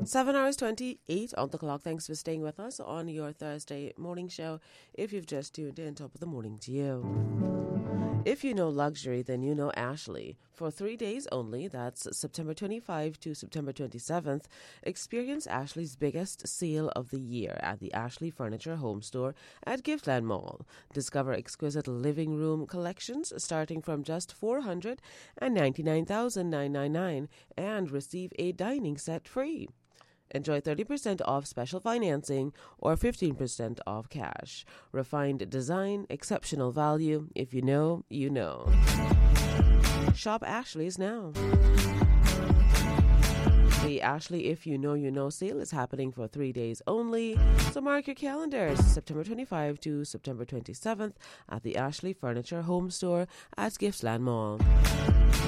7 hours 28 on the clock. Thanks for staying with us on your Thursday morning show. If you've just tuned in, top of the morning to you. If you know luxury, then you know Ashley. For 3 days only, that's September 25 to September 27th, experience Ashley's biggest sale of the year at the Ashley Furniture Home Store at Giftland Mall. Discover exquisite living room collections starting from just $499,999 and receive a dining set free. Enjoy 30% off special financing or 15% off cash. Refined design, exceptional value. If you know, you know. Shop Ashley's now. The Ashley If You Know You Know sale is happening for 3 days only, so mark your calendars. September 25 to September 27th at the Ashley Furniture Home Store at Giftland Mall.